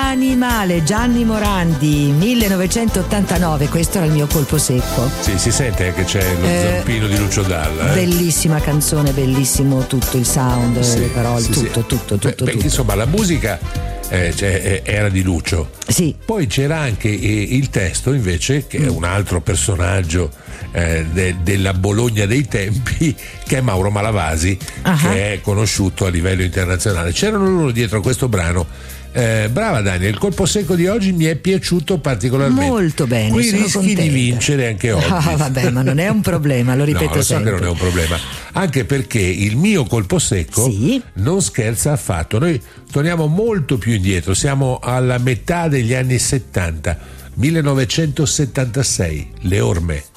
Animale, Gianni Morandi, 1989, questo era il mio colpo secco. Sì, si sente che c'è lo zampino di Lucio Dalla. Bellissima canzone, bellissimo tutto il sound, le parole, tutto. Insomma, la musica era di Lucio. Sì. Poi c'era anche il testo invece, che è un altro personaggio della Bologna dei tempi, che è Mauro Malavasi, che è conosciuto a livello internazionale. C'erano loro dietro a questo brano. Brava Daniel, il colpo secco di oggi mi è piaciuto particolarmente. Molto bene. Qui sono rischi contenta di vincere anche oggi. Vabbè, ma non è un problema, lo ripeto lo so sempre. che non è un problema, anche perché il mio colpo secco non scherza affatto. Noi torniamo molto più indietro, siamo alla metà degli anni 70, 1976, Le Orme.